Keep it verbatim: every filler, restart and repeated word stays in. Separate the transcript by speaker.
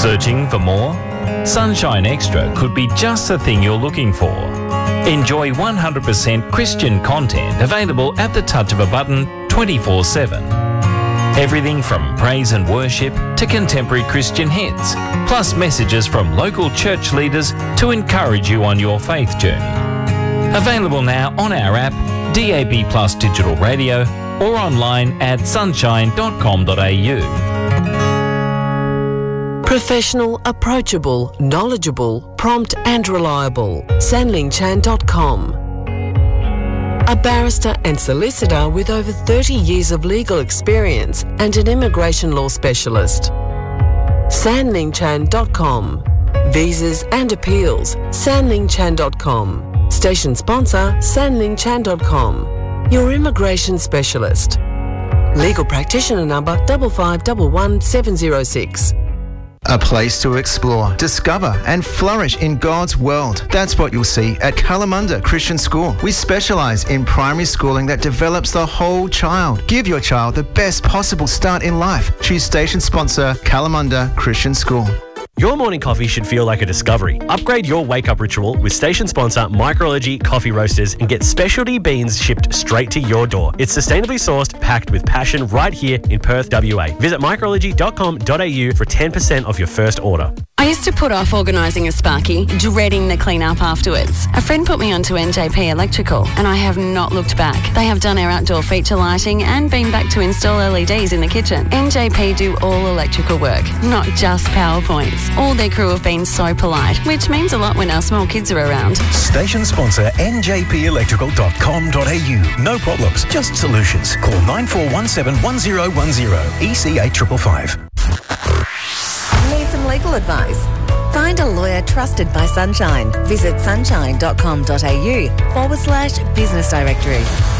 Speaker 1: Searching for more? Sunshine Extra could be just the thing you're looking for. Enjoy one hundred percent Christian content available at the touch of a button twenty-four seven. Everything from praise and worship to contemporary Christian hits, plus messages from local church leaders to encourage you on your faith journey. Available now on our app, D A B Plus Digital Radio, or online at sunshine dot com dot a u.
Speaker 2: Professional, approachable, knowledgeable, prompt and reliable. Sanling Chan dot com. A barrister and solicitor with over thirty years of legal experience and an immigration law specialist. Sanling Chan dot com. Visas and appeals, Sanling Chan dot com. Station sponsor, Sanling Chan dot com. Your immigration specialist. Legal practitioner number five five one one seven zero six.
Speaker 3: A place to explore, discover and flourish in God's world. That's what you'll see at Kalamunda Christian School. We specialise in primary schooling that develops the whole child. Give your child the best possible start in life. Choose station sponsor Kalamunda Christian School.
Speaker 4: Your morning coffee should feel like a discovery. Upgrade your wake-up ritual with station sponsor Microology Coffee Roasters and get specialty beans shipped straight to your door. It's sustainably sourced, packed with passion right here in Perth, W A. Visit microology dot com dot a u for ten percent off your first order.
Speaker 5: I used to put off organising a sparky, dreading the clean-up afterwards. A friend put me onto N J P Electrical and I have not looked back. They have done our outdoor feature lighting and been back to install L E Ds in the kitchen. N J P do all electrical work, not just PowerPoints. All their crew have been so polite, which means a lot when our small kids are around.
Speaker 6: Station sponsor N J P electrical dot com dot a u. No problems, just solutions. Call nine four one seven one zero one zero. E C eight five five five.
Speaker 7: Need some legal advice? Find a lawyer trusted by Sunshine. Visit sunshine dot com dot a u forward slash business directory.